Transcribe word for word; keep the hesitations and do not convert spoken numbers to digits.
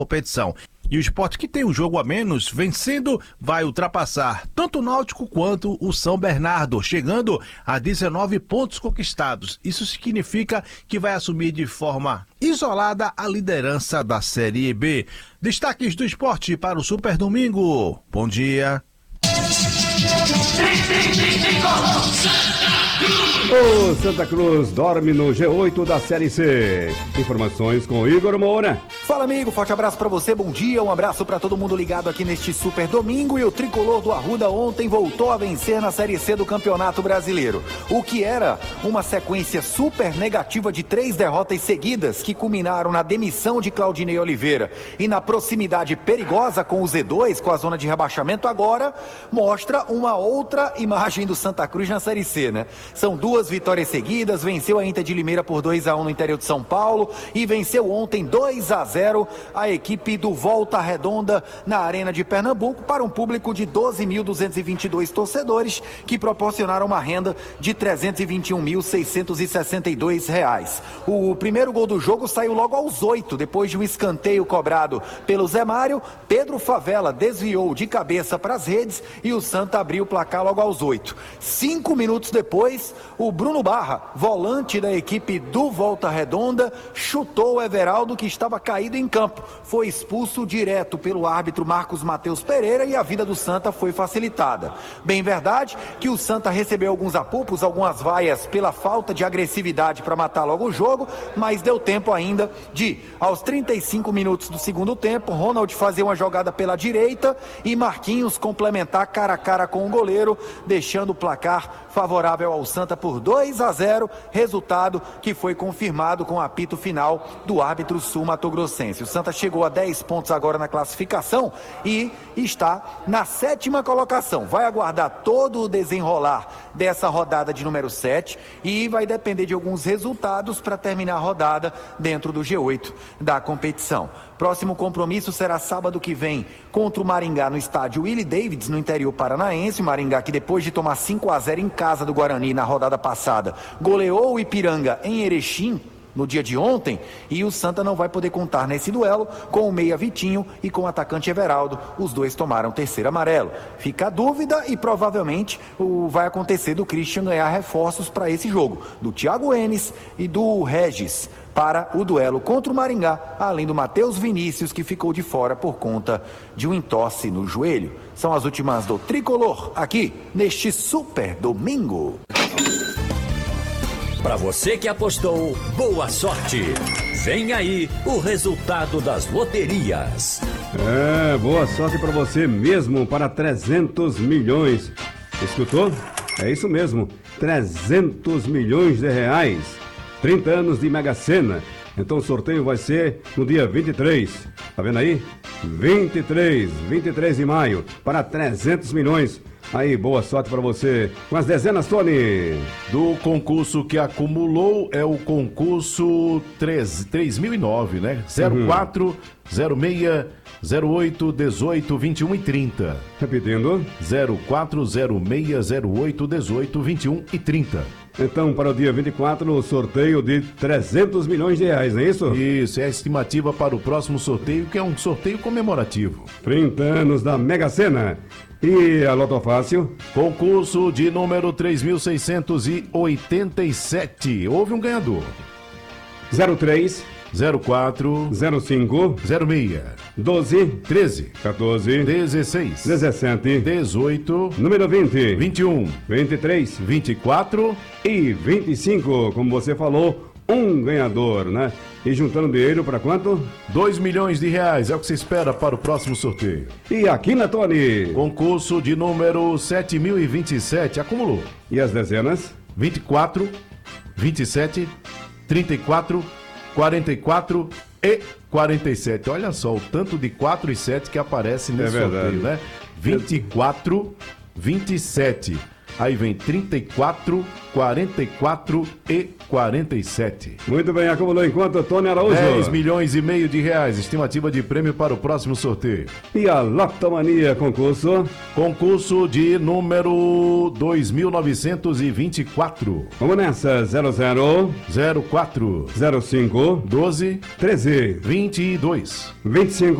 competição. E o Sport, que tem um jogo a menos, vencendo, vai ultrapassar tanto o Náutico quanto o São Bernardo, chegando a dezenove pontos conquistados. Isso significa que vai assumir de forma isolada a liderança da Série B. Destaques do Sport para o Super Domingo. Bom dia. O Santa Cruz dorme no G oito da Série C. Informações com Igor Moura. Fala, amigo, forte abraço pra você, bom dia, um abraço pra todo mundo ligado aqui neste Super Domingo. E o tricolor do Arruda ontem voltou a vencer na Série C do Campeonato Brasileiro. O que era uma sequência super negativa de três derrotas seguidas que culminaram na demissão de Claudinei Oliveira e na proximidade perigosa com o Z dois, com a zona de rebaixamento, agora mostra uma outra imagem do Santa Cruz na Série C, né? São duas vitórias seguidas, venceu a Inter de Limeira por dois a um no interior de São Paulo e venceu ontem dois a zero a equipe do Volta Redonda na Arena de Pernambuco para um público de doze mil duzentos e vinte e dois torcedores que proporcionaram uma renda de trezentos e vinte e um mil seiscentos e sessenta e dois reais. O primeiro gol do jogo saiu logo aos oito, depois de um escanteio cobrado pelo Zé Mário. Pedro Favela desviou de cabeça para as redes e o Santa abriu o placar logo aos oito. Cinco minutos depois, o Bruno Barra, volante da equipe do Volta Redonda, chutou o Everaldo, que estava caído em campo. Foi expulso direto pelo árbitro Marcos Matheus Pereira e a vida do Santa foi facilitada. Bem verdade que o Santa recebeu alguns apupos, algumas vaias pela falta de agressividade para matar logo o jogo, mas deu tempo ainda de, aos trinta e cinco minutos do segundo tempo, Ronald fazer uma jogada pela direita e Marquinhos complementar cara a cara com o goleiro, deixando o placar favorável ao Santa por dois a zero, resultado que foi confirmado com o apito final do árbitro sul-matogrossense. O Santa chegou a dez pontos agora na classificação e está na sétima colocação. Vai aguardar todo o desenrolar dessa rodada de número sete e vai depender de alguns resultados para terminar a rodada dentro do G oito da competição. Próximo compromisso será sábado que vem contra o Maringá no estádio Willie Davids, no interior paranaense. O Maringá, que depois de tomar cinco a zero em casa do Guarani na rodada passada, goleou o Ipiranga em Erechim no dia de ontem, e o Santa não vai poder contar nesse duelo com o meia Vitinho e com o atacante Everaldo. Os dois tomaram terceiro amarelo. Fica a dúvida e provavelmente o, vai acontecer do Christian ganhar reforços para esse jogo, do Thiago Enes e do Regis, para o duelo contra o Maringá, além do Matheus Vinícius, que ficou de fora por conta de um entorse no joelho. São as últimas do Tricolor, aqui neste Super Domingo. Para você que apostou, boa sorte. Vem aí o resultado das loterias. É, boa sorte para você mesmo, para trezentos milhões. Escutou? É isso mesmo, trezentos milhões de reais. trinta anos de Mega Sena. Então o sorteio vai ser no dia vinte e três. Tá vendo aí? vinte e três, vinte e três de maio, para trezentos milhões. Aí, boa sorte para você. Com as dezenas, Tony. Do concurso que acumulou é o concurso três mil e nove, né? zero quatro, zero seis, zero oito, dezoito, vinte e um e trinta. Repetindo. zero quatro, zero seis, zero oito, dezoito, vinte e um e trinta. Então, para o dia vinte e quatro, o sorteio de trezentos milhões de reais, não é isso? Isso, é a estimativa para o próximo sorteio, que é um sorteio comemorativo. trinta anos da Mega Sena. E a Loto Fácil? Concurso de número três mil seiscentos e oitenta e sete. Houve um ganhador. zero três, zero quatro, zero cinco, zero seis, doze, treze, quatorze, dezesseis, dezessete, dezoito, número vinte, vinte e um, vinte e três, vinte e quatro e vinte e cinco. Como você falou, um ganhador, né? E juntando dinheiro para quanto? dois milhões de reais é o que se espera para o próximo sorteio. E aqui na Tony? Concurso de número sete mil e vinte e sete, acumulou. E as dezenas? vinte e quatro, vinte e sete, trinta e quatro, quarenta e quatro e quarenta e sete. Olha só o tanto de quatro e sete que aparece nesse é sorteio, né? vinte e quatro, vinte e sete. Aí vem trinta e quatro, quarenta e quatro e quarenta e sete. Muito bem, acumulou enquanto Tony Araújo. dez milhões e meio de reais, estimativa de prêmio para o próximo sorteio. E a Lotomania concurso? Concurso de número dois mil novecentos e vinte e quatro. Vamos nessa, zero zero zero quatro zero cinco doze treze vinte e dois. vinte e cinco